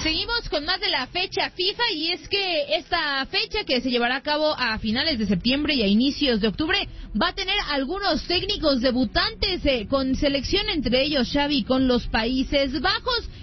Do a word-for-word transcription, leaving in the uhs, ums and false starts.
Seguimos con más de la fecha FIFA y es que esta fecha que se llevará a cabo a finales de septiembre y a inicios de octubre va a tener algunos técnicos debutantes eh, con selección, entre ellos Xavi con los Países Bajos.